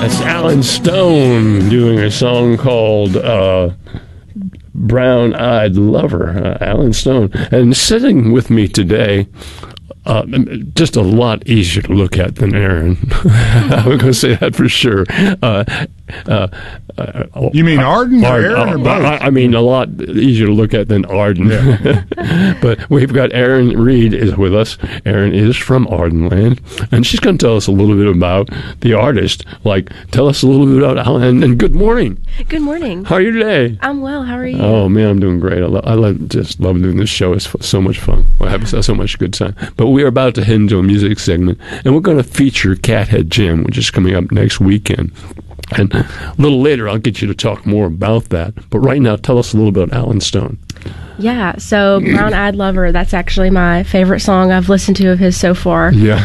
That's Alan Stone doing a song called Brown Eyed Lover, Alan Stone. And sitting with me today, just a lot easier to look at than Aaron. I'm going to say that for sure. You mean Arden or Aaron or both? I mean a lot easier to look at than Arden. Yeah. But we've got Erin Reed is with us. Erin is from Ardenland, and she's going to tell us a little bit about the artist. Like, tell us a little bit about Alan. And good morning. Good morning. How are you today? I'm well. How are you? Oh man, I'm doing great. I just love doing this show. It's so much fun. I have so much good time. But we are about to head into a music segment, and we're going to feature Cathead Jam, which is coming up next weekend. And a little later, I'll get you to talk more about that. But right now, tell us a little about Alan Stone. Yeah, so Brown Eyed Lover, that's actually my favorite song I've listened to of his so far. Yeah.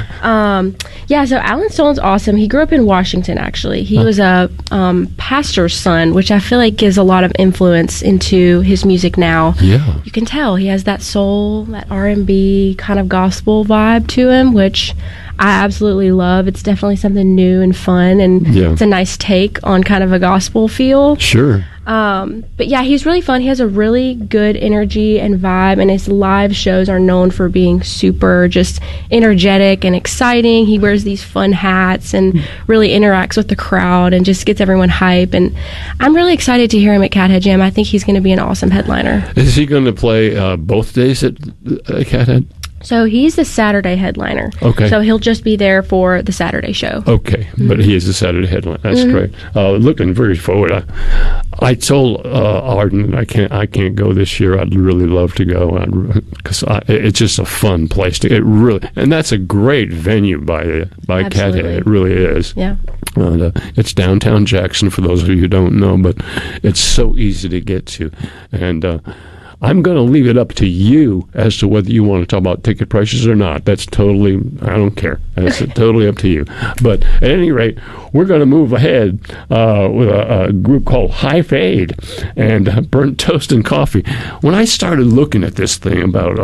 So Alan Stone's awesome. He grew up in Washington, actually. He was a pastor's son, which I feel like gives a lot of influence into his music now. Yeah. You can tell he has that soul, that R&B kind of gospel vibe to him, which I absolutely love. It's definitely something new and fun, and it's a nice take on kind of a gospel feel. Sure. But yeah, he's really fun. He has a really good energy and vibe, and his live shows are known for being super just energetic and exciting. He wears these fun hats and really interacts with the crowd and just gets everyone hype. And I'm really excited to hear him at Cathead Jam. I think he's going to be an awesome headliner. Is he going to play both days at Cathead? So he's the Saturday headliner. Okay. So he'll just be there for the Saturday show. Okay, but he is the Saturday headliner. That's great. Looking very forward. I told Arden I can't go this year. I'd really love to go because it's just a fun place to. It really, and that's a great venue by Cathead. It really is. Yeah. It's downtown Jackson for those of you who don't know, but it's so easy to get to, and. I'm going to leave it up to you as to whether you want to talk about ticket prices or not. That's totally, I don't care. That's totally up to you. But at any rate, we're going to move ahead with a group called High Fade and Burnt Toast and Coffee. When I started looking at this thing about,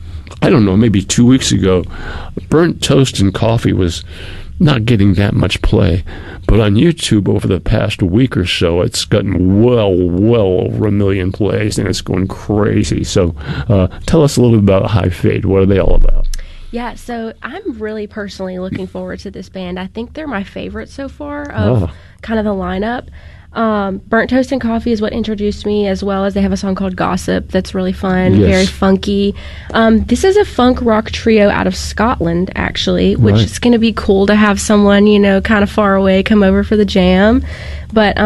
I don't know, maybe 2 weeks ago, Burnt Toast and Coffee was not getting that much play. But on YouTube over the past week or so, it's gotten well over 1 million plays, and it's going crazy. So tell us a little bit about High Fade. What are they all about? Yeah, so I'm really personally looking forward to this band. I think they're my favorite so far of kind of the lineup. Burnt Toast and Coffee is what introduced me, as well as they have a song called Gossip that's really fun, very funky. This is a funk rock trio out of Scotland, actually, which is going to be cool to have someone, kind of far away come over for the jam. But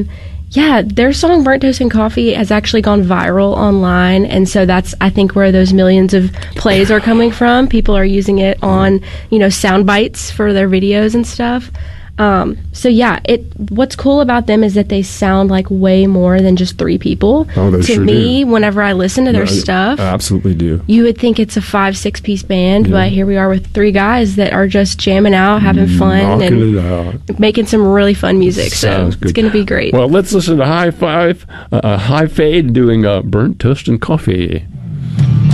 their song Burnt Toast and Coffee has actually gone viral online, and so that's, I think, where those millions of plays are coming from. People are using it on, sound bites for their videos and stuff. What's cool about them is that they sound like way more than just three people. Oh, they sure do. Whenever I listen to their stuff, I absolutely do. You would think it's a 5-6 piece band, but here we are with three guys that are just jamming out, having fun, and making some really fun music. Sounds good. It's going to be great. Well, let's listen to High Fade doing Burnt Toast and Coffee.